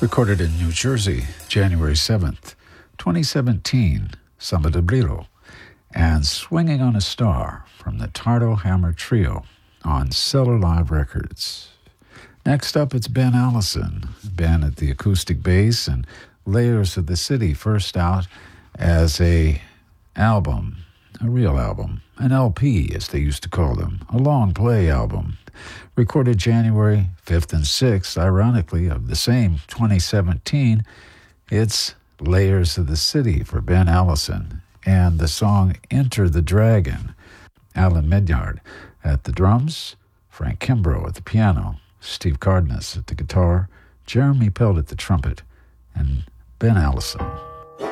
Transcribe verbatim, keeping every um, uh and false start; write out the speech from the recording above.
Recorded in New Jersey, January seventh, twenty seventeen, Samba de Brillo, and Swinging on a Star from the Tardo Hammer Trio on Cellar Live Records. Next up, it's Ben Allison, Ben at the acoustic bass and Layers of the City, first out as a album, a real album, an L P as they used to call them, a long play album. Recorded January fifth and sixth, ironically, of the same twenty seventeen, it's Layers of the City for Ben Allison and the song Enter the Dragon. Alan Midyard at the drums, Frank Kimbrough at the piano, Steve Cardenas at the guitar, Jeremy Pelt at the trumpet, and Ben Allison.